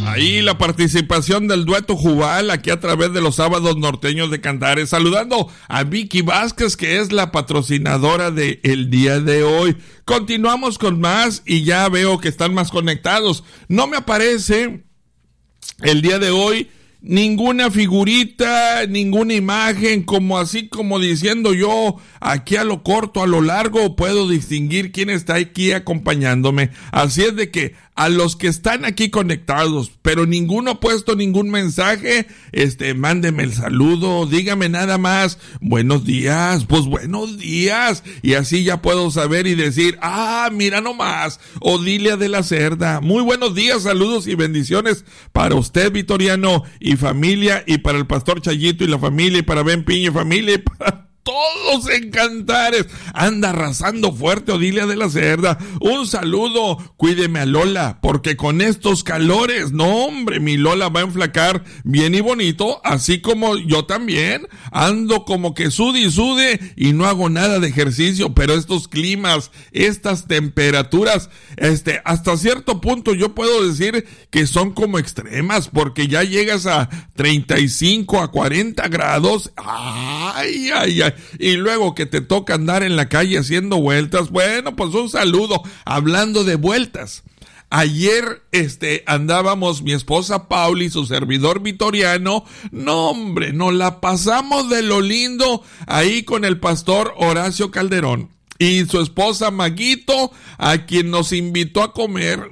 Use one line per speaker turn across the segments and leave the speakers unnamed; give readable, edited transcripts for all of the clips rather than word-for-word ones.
Ahí la participación del dueto Jubal aquí a través de los sábados norteños de Cantares. Saludando a Vicky Vázquez, que es la patrocinadora de el día de hoy. Continuamos con más y ya veo que están más conectados. No me aparece el día de hoy ninguna figurita, ninguna imagen, como así como diciendo yo, aquí a lo corto, a lo largo, puedo distinguir quién está aquí acompañándome. Así es de que a los que están aquí conectados, pero ninguno ha puesto ningún mensaje, mándeme el saludo, dígame nada más, buenos días, pues buenos días, y así ya puedo saber y decir, mira nomás, Odilia de la Cerda, muy buenos días, saludos y bendiciones para usted, Vitoriano, y familia, y para el pastor Chayito y la familia, y para Ben Piña y familia, y para todos en Cantares. Anda arrasando fuerte Odilia de la Cerda. Un saludo, cuídeme a Lola, porque con estos calores, no hombre, mi Lola va a enflacar bien y bonito, así como yo también. Ando como que sude y sude y no hago nada de ejercicio, pero estos climas, estas temperaturas, hasta cierto punto yo puedo decir que son como extremas, porque ya llegas a 35, a 40 grados. Ay. Y luego que te toca andar en la calle haciendo vueltas. Bueno, pues un saludo. Hablando de vueltas, ayer andábamos mi esposa Pauli y su servidor Vitoriano. No hombre, nos la pasamos de lo lindo ahí con el pastor Horacio Calderón y su esposa Maguito, a quien nos invitó a comer.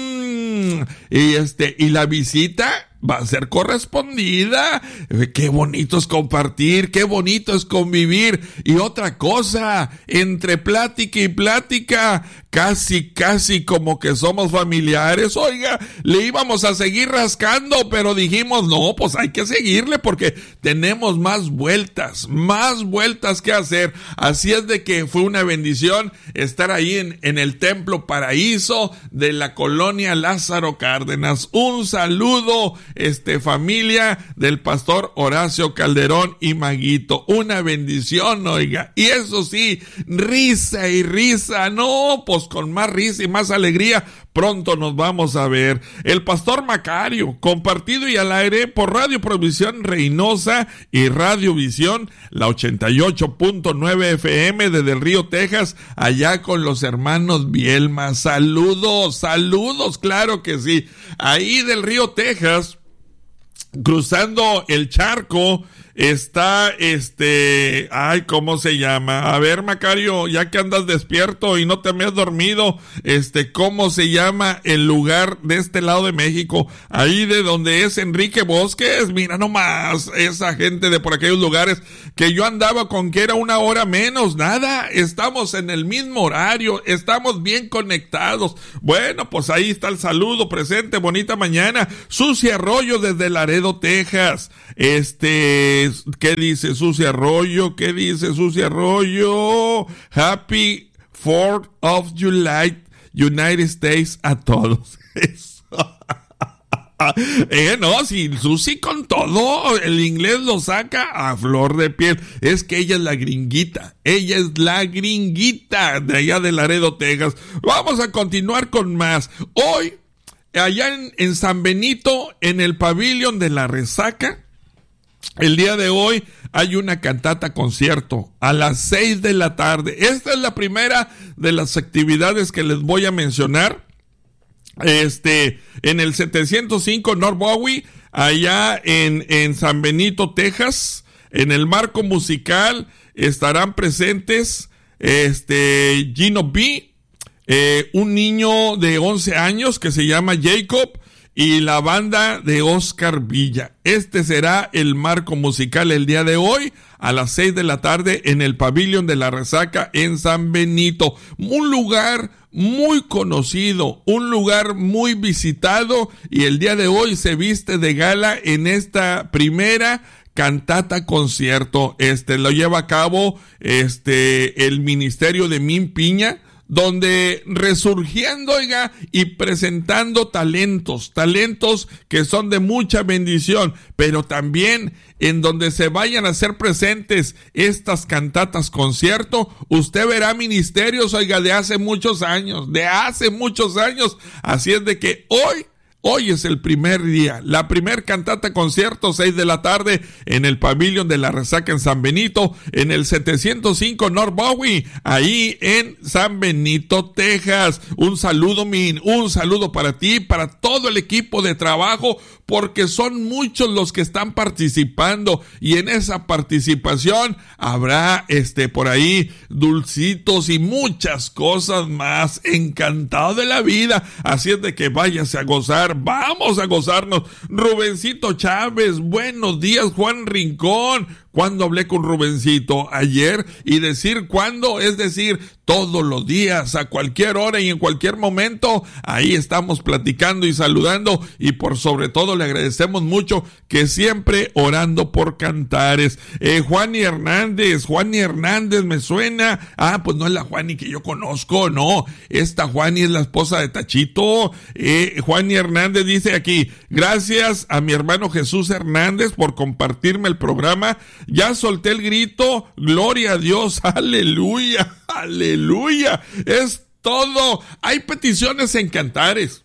Y la visita va a ser correspondida. Qué bonito es compartir, qué bonito es convivir. Y otra cosa, entre plática y plática, casi como que somos familiares. Oiga, le íbamos a seguir rascando, pero dijimos, no, pues hay que seguirle porque tenemos más vueltas que hacer. Así es de que fue una bendición estar ahí en el Templo Paraíso de la colonia Lázaro Cárdenas. Un saludo, familia del pastor Horacio Calderón y Maguito. Una bendición, oiga. Y eso sí, risa y risa. No, pues con más risa y más alegría, pronto nos vamos a ver. El pastor Macario, compartido y al aire por Radio Provisión Reynosa y Radio Visión, la 88.9 FM de Del Río, Texas, allá con los hermanos Bielma. Saludos, claro que sí. Ahí del Río, Texas, cruzando el charco, está ¿cómo se llama? A ver, Macario, ya que andas despierto y no te me has dormido, ¿cómo se llama el lugar de este lado de México? Ahí de donde es Enrique Bosques, mira nomás, esa gente de por aquellos lugares que yo andaba con que era una hora menos, nada, estamos en el mismo horario, estamos bien conectados. Bueno, pues ahí está el saludo presente, bonita mañana. Susi Arroyo desde Laredo, Texas. ¿Qué dice Susi Arroyo? Happy 4th of July, United States a todos. No, si Susi con todo, el inglés lo saca a flor de piel. Es que ella es la gringuita de allá de Laredo, Texas. Vamos a continuar con más. Hoy, allá en San Benito, en el pabellón de la Resaca, el día de hoy hay una cantata concierto a las 6 de la tarde. Esta es la primera de las actividades que les voy a mencionar. En el 705 North Bowie, allá en San Benito, Texas, en el marco musical estarán presentes Gino B, un niño de 11 años que se llama Jacob, y la banda de Oscar Villa. Este será el marco musical el día de hoy a las 6 de la tarde en el pabellón de la Resaca en San Benito. Un lugar muy conocido, un lugar muy visitado, y el día de hoy se viste de gala en esta primera cantata concierto. Lo lleva a cabo el ministerio de Min Piña, donde resurgiendo, oiga, y presentando talentos que son de mucha bendición, pero también en donde se vayan a hacer presentes estas cantatas concierto, usted verá ministerios, oiga, de hace muchos años, así es de que hoy Hoy es el primer día, la primer cantata concierto, 6 de la tarde, en el Pavilion de la Resaca en San Benito, en el 705 North Bowie, ahí en San Benito, Texas. Un saludo, un saludo para ti, para todo el equipo de trabajo, porque son muchos los que están participando, y en esa participación habrá por ahí dulcitos y muchas cosas más. Encantado de la vida, así es de que váyase a gozar. Vamos a gozarnos. Rubencito Chávez, buenos días. Juan Rincón, ¿cuándo hablé con Rubencito? Ayer. Y decir cuándo, es decir, todos los días, a cualquier hora y en cualquier momento. Ahí estamos platicando y saludando, y por sobre todo le agradecemos mucho que siempre orando por Cantares. Juani Hernández me suena. Pues no es la Juani que yo conozco, no. Esta Juani es la esposa de Tachito. Juani Hernández dice aquí: gracias a mi hermano Jesús Hernández por compartirme el programa. Ya solté el grito, gloria a Dios, aleluya, aleluya. Es todo. Hay peticiones en Cantares,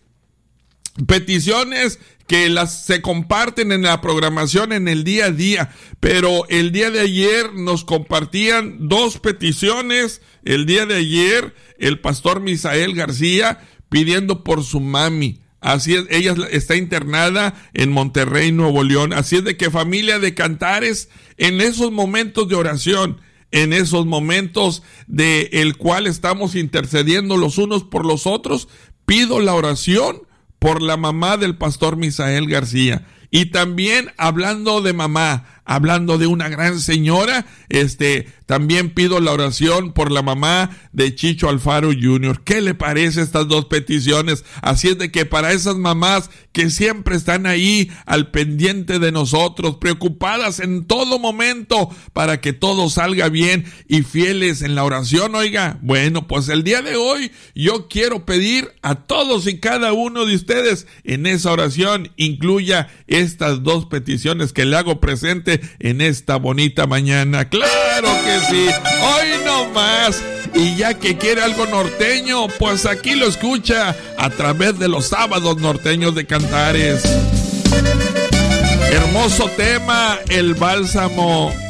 peticiones que se comparten en la programación en el día a día, pero el día de ayer nos compartían 2 peticiones. El día de ayer el pastor Misael García pidiendo por su mami. Así es, ella está internada en Monterrey, Nuevo León. Así es de que, familia de Cantares, en esos momentos de oración, en esos momentos de el cual estamos intercediendo los unos por los otros, pido la oración por la mamá del pastor Misael García. Y también, hablando de mamá, hablando de una gran señora, también pido la oración por la mamá de Chicho Alfaro Jr. ¿Qué le parece estas 2 peticiones? Así es de que para esas mamás que siempre están ahí al pendiente de nosotros, preocupadas en todo momento para que todo salga bien y fieles en la oración, oiga, bueno, pues el día de hoy yo quiero pedir a todos y cada uno de ustedes en esa oración incluya estas 2 peticiones que le hago presente en esta bonita mañana. ¡Claro que sí! ¡Hoy no más! Y ya que quiere algo norteño, pues aquí lo escucha a través de los sábados norteños de Cantares. Hermoso tema, El Bálsamo